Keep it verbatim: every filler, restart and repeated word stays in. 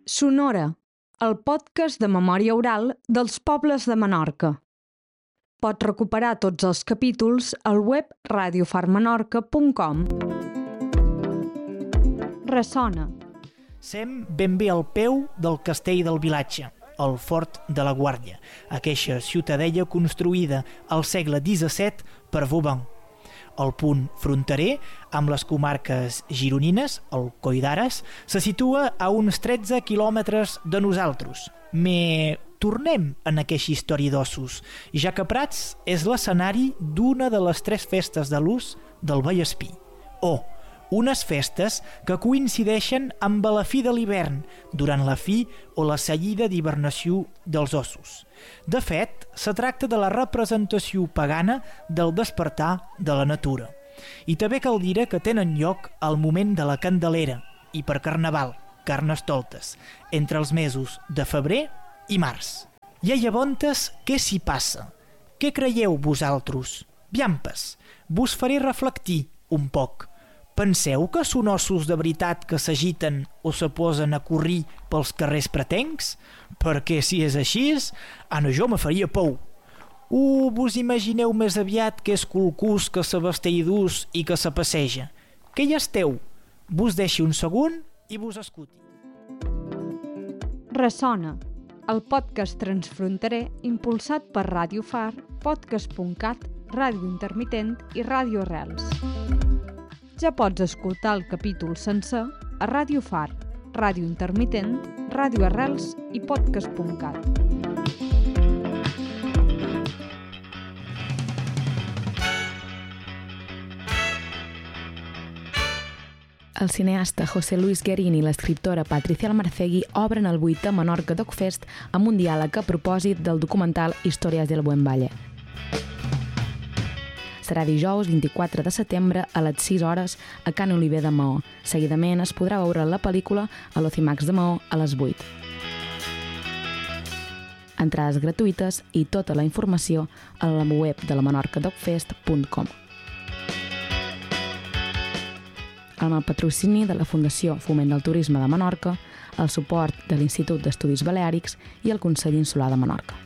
Sonora, el podcast de memòria oral dels pobles de Menorca. Pots recuperar tots els capítols al web radio far menorca punt com. Ressona. Sem ben bé al peu del castell del vilatge, el Fort de la Guàrdia, aqueixa ciutadella construïda al segle disset per Vauban. El punt fronterer, amb les comarques gironines, el Coll d'Ares, se situa a uns tretze quilòmetres de nosaltres. Me tornem en aquesta història d'ossos, ja que Prats és l'escenari d'una de les tres festes de l'ús del Vallespí. O, unes festes que coincideixen amb la fi de l'hivern, durant la fi o la seguida d'hibernació dels ossos. De fet, se tracta de la representació pagana del despertar de la natura. I també cal dir que tenen lloc al moment de la Candelera i per Carnaval, Carnestoltes, entre els mesos de febrer i març. I a llavors, què s'hi passa? Què creieu vosaltres? Biampes, vos faré reflectir un poc. Penseu que són ossos de veritat que s'agiten o se posen a corrir pels carrers pretencs? Perquè si és així, ana jo me faria por. O vos imagineu més aviat que és qualcús que se vesteix d'ús i que se passeja? Què hi esteu? Vos deixi un segon i vos escuti. Ressona, el podcast transfronterer impulsat per Radio Far, podcast punt cat, Ràdio Intermitent i Ràdio Arrels. Ja pots escoltar el capítol sencer a Radio Far, Ràdio Intermitent, Ràdio Arrels i podcast punt cat. El cineasta José Luis Guerin i l'escriptora Patricia Almarcegui obren el vuitè Menorca Doc Fest amb un diàleg a propòsit del documental Històries del Buen Valle. Serà dijous vint-i-quatre de setembre a les sis hores a Can Oliver de Maó. Seguidament es podrà veure la pel·lícula a l'Ocimax de Maó a les vuit. Entrades gratuïtes i tota la informació a la web de la menorca doc fest punt com. Amb el patrocini de la Fundació Foment del Turisme de Menorca, el suport de l'Institut d'Estudis Baleàrics i el Consell Insular de Menorca.